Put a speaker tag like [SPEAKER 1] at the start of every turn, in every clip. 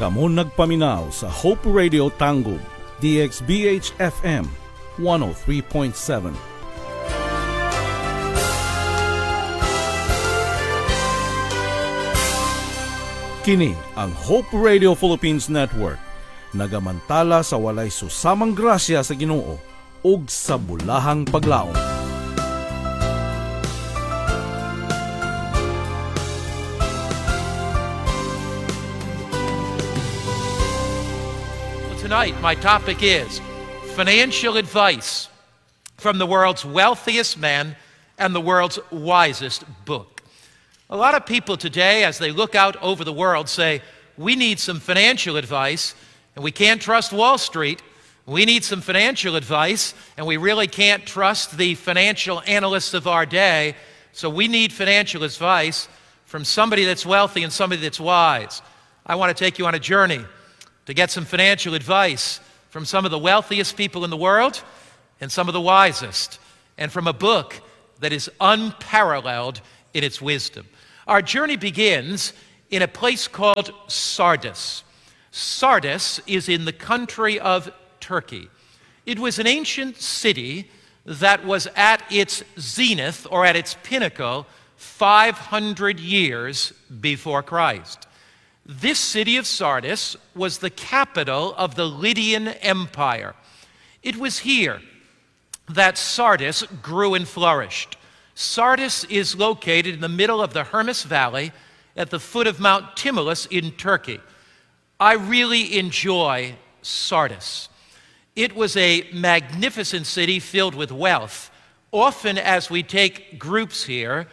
[SPEAKER 1] Kamo nagpaminaw sa Hope Radio Tangub, DXBH FM 103.7. Kini ang Hope Radio Philippines Network, nagamantala sa walay susamang grasya sa Ginoo ug sa bulahang paglaom.
[SPEAKER 2] Tonight, my topic is financial advice from the world's wealthiest man and the world's wisest book. A lot of people today, as they look out over the world, say, we need some financial advice, and we can't trust Wall Street. We need some financial advice, and we really can't trust the financial analysts of our day. So we need financial advice from somebody that's wealthy and somebody that's wise. I want to take you on a journey to get some financial advice from some of the wealthiest people in the world and some of the wisest, and from a book that is unparalleled in its wisdom. Our journey begins in a place called Sardis. Sardis is in the country of Turkey. It was an ancient city that was at its zenith or at its pinnacle 500 years before Christ. This city of Sardis was the capital of the Lydian Empire. It was here that Sardis grew and flourished. Sardis is located in the middle of the Hermus Valley at the foot of Mount Tmolus in Turkey. I really enjoy Sardis. It was a magnificent city filled with wealth. Often as we take groups here,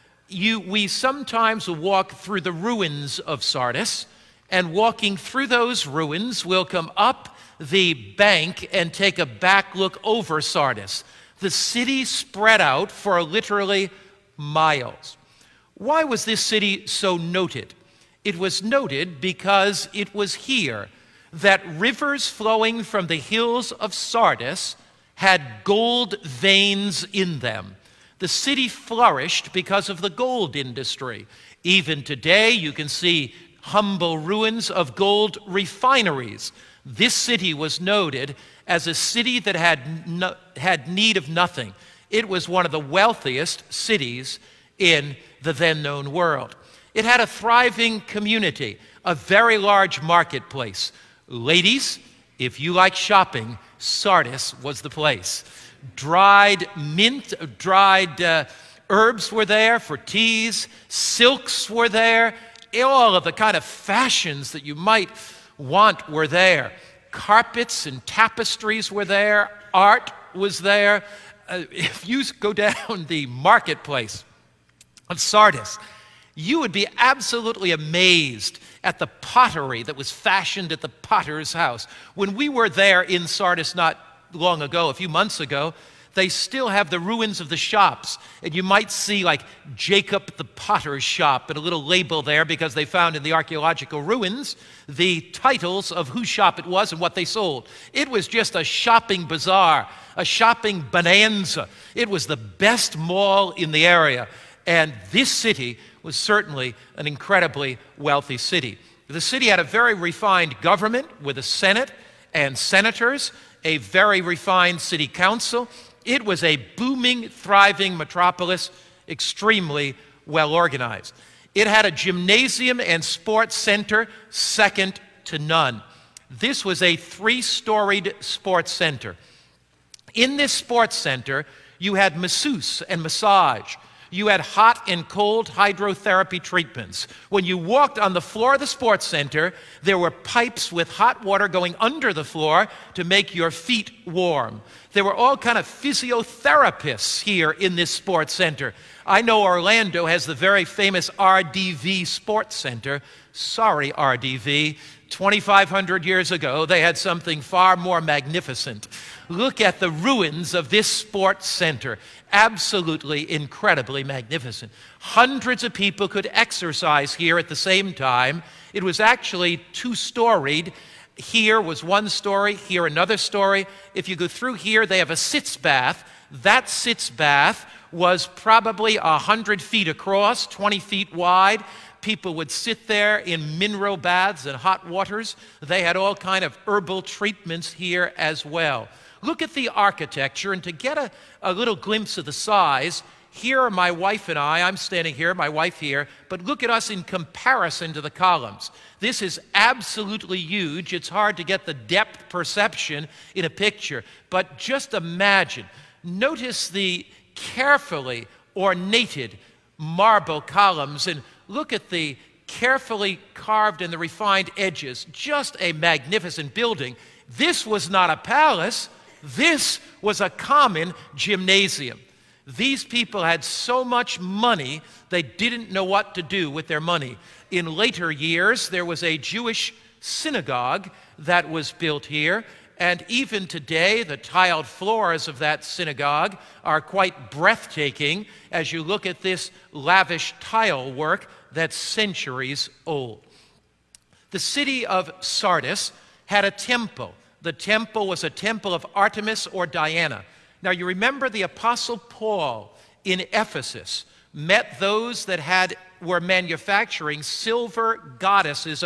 [SPEAKER 2] we sometimes walk through the ruins of Sardis, and walking through those ruins, we'll come up the bank and take a back look over Sardis. The city spread out for literally miles. Why was this city so noted? It was noted because it was here that rivers flowing from the hills of Sardis had gold veins in them. The city flourished because of the gold industry. Even today, you can see humble ruins of gold refineries. This city was noted as a city that had need of nothing. It was one of the wealthiest cities in the then known world. It had a thriving community, a very large marketplace. Ladies, if you like shopping, Sardis was the place. Dried herbs were there for teas, silks were there, all of the kind of fashions that you might want were there. Carpets and tapestries were there, art was there. If you go down the marketplace of Sardis, you would be absolutely amazed at the pottery that was fashioned at the potter's house. When we were there in Sardis not long ago, a few months ago, they still have the ruins of the shops. And you might see like Jacob the Potter's shop and a little label there because they found in the archaeological ruins the titles of whose shop it was and what they sold. It was just a shopping bazaar, a shopping bonanza. It was the best mall in the area. And this city was certainly an incredibly wealthy city. The city had a very refined government with a Senate and senators, a very refined city council. It was a booming, thriving metropolis, extremely well organized. It had a gymnasium and sports center second to none. This was a 3-storied sports center. In this sports center, you had masseuse and massage. You had hot and cold hydrotherapy treatments. When you walked on the floor of the sports center, there were pipes with hot water going under the floor to make your feet warm. There were all kind of physiotherapists here in this sports center. I know Orlando has the very famous RDV Sports Center. Sorry, RDV. 2,500 years ago, they had something far more magnificent. Look at the ruins of this sports center. Absolutely, incredibly magnificent. Hundreds of people could exercise here at the same time. It was actually 2-storied. Here was 1 story, here another story. If you go through here, they have a sitz bath. That sitz bath was probably 100 feet across, 20 feet wide. People would sit there in mineral baths and hot waters. They had all kind of herbal treatments here as well. Look at the architecture, and to get a little glimpse of the size, here are my wife and I'm standing here, my wife here, but look at us in comparison to the columns. This is absolutely huge. It's hard to get the depth perception in a picture, but just imagine. Notice the carefully ornated marble columns, and look at the carefully carved and the refined edges. Just a magnificent building. This was not a palace. This was a common gymnasium. These people had so much money, they didn't know what to do with their money. In later years, there was a Jewish synagogue that was built here, and even today, the tiled floors of that synagogue are quite breathtaking as you look at this lavish tile work that's centuries old. The city of Sardis had a temple. The temple was a temple of Artemis or Diana. Now, you remember the Apostle Paul in Ephesus met those that were manufacturing silver goddesses